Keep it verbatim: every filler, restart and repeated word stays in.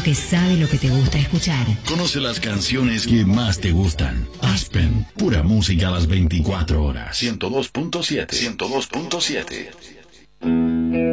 que sabe lo que te gusta escuchar. Conoce las canciones que más te gustan. Aspen, pura música a las veinticuatro horas. ciento dos punto siete. ciento dos punto siete.